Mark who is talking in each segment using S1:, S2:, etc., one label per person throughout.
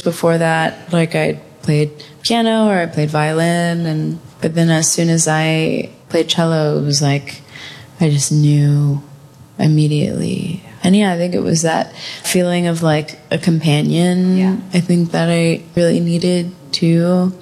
S1: years before that, like I played piano or I played violin, but then as soon as I played cello, it was like I just knew immediately. And yeah, I think it was that feeling of like a companion. Yeah. I think that I really needed too.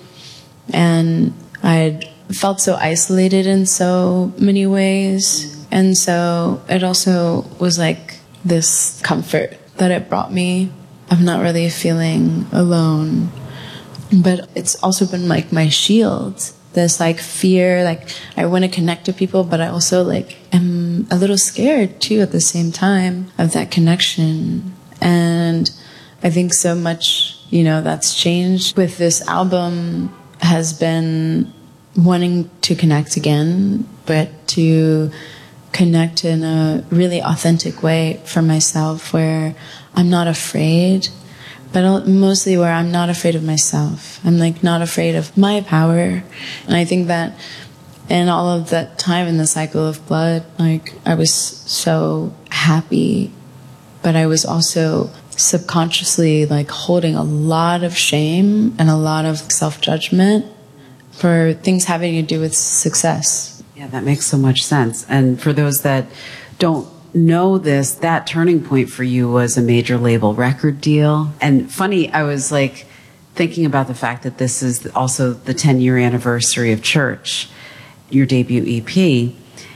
S1: And I'd felt so isolated in so many ways. And so it also was like this comfort that it brought me of not really feeling alone. But it's also been like my shield. This like fear, like I want to connect to people, but I also like am a little scared too at the same time of that connection. And I think so much, that's changed with this album has been wanting to connect again, but to connect in a really authentic way for myself where I'm not afraid, but mostly where I'm not afraid of myself. I'm like not afraid of my power. And I think that in all of that time in the cycle of blood, like I was so happy, but I was also subconsciously like holding a lot of shame and a lot of self-judgment for things having to do with success.
S2: Yeah, that makes so much sense. And for those that don't know this, that turning point for you was a major label record deal. And funny, I was like thinking about the fact that this is also the 10-year anniversary of Church, your debut EP.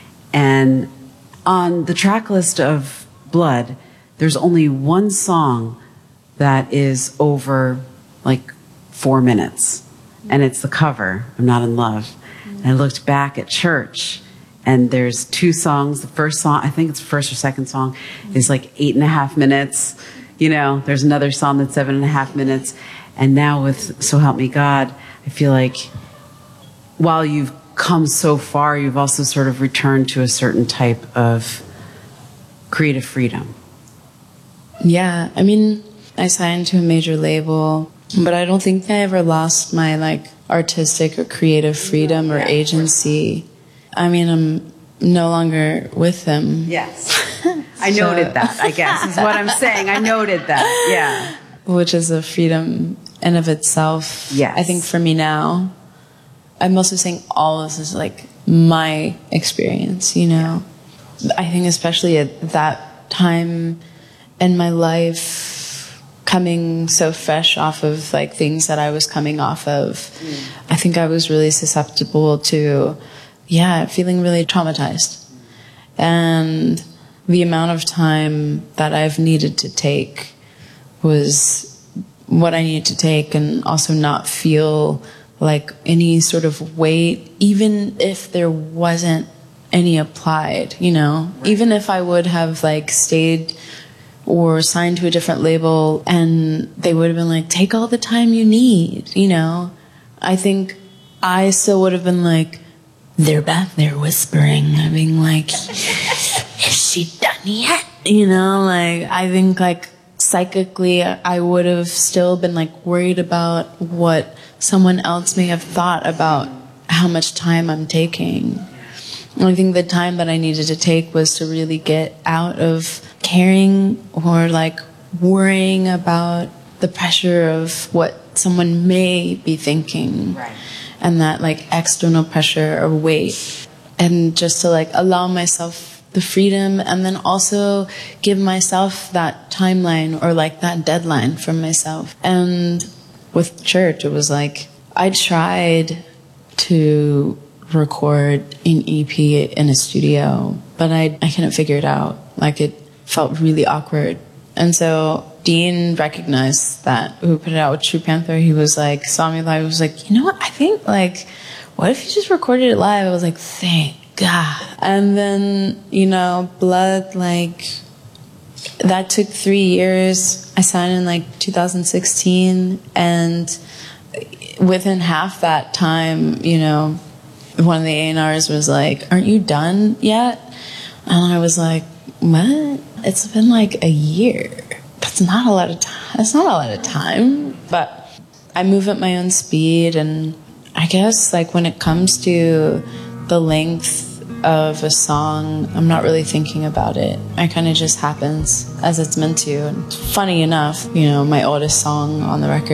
S2: And on the track list of Blood, there's only one song that is over like 4 minutes. And it's the cover, I'm Not in Love. And I looked back at Church, and there's 2 songs. The first song, I think it's the first or second song, is like 8.5 minutes. There's another song that's 7.5 minutes. And now with So Help Me God, I feel like while you've come so far, you've also sort of returned to a certain type of creative freedom.
S1: Yeah, I mean, I signed to a major label, but I don't think I ever lost my like artistic or creative freedom or agency. I mean, I'm no longer with them.
S2: Yes. I noted that, I guess, is what I'm saying. I noted that, yeah.
S1: Which is a freedom in of itself.
S2: Yes.
S1: I think for me now, I'm also saying all of this is like my experience, I think especially at that time in my life, coming so fresh off of like things that I was coming off of, I think I was really susceptible to, feeling really traumatized. And the amount of time that I've needed to take was what I needed to take, and also not feel like any sort of weight, even if there wasn't any applied, Right. Even if I would have like stayed or signed to a different label and they would have been like, take all the time you need, I think I still would have been like, they're back there whispering, being like, is she done yet? Like, I think like psychically I would have still been like worried about what someone else may have thought about how much time I'm taking. And I think the time that I needed to take was to really get out of caring or like worrying about the pressure of what someone may be thinking. Right. And that like external pressure or weight, and just to like allow myself the freedom, and then also give myself that timeline or like that deadline from myself. And with Church, it was like I tried to record an EP in a studio, but I couldn't figure it out. Like it felt really awkward. And so Dean recognized that, who put it out with True Panther. He was like, saw me live, he was like, you know what, I think like, what if you just recorded it live? I was like, thank God. And then, Blood, like, that took 3 years. I signed in like 2016, and within half that time, one of the A&Rs was like, aren't you done yet? And I was like, what? It's been like a year. That's not a lot of time. It's not a lot of time. But I move at my own speed, and I guess like when it comes to the length of a song, I'm not really thinking about it. It kind of just happens as it's meant to. And funny enough, my oldest song on the record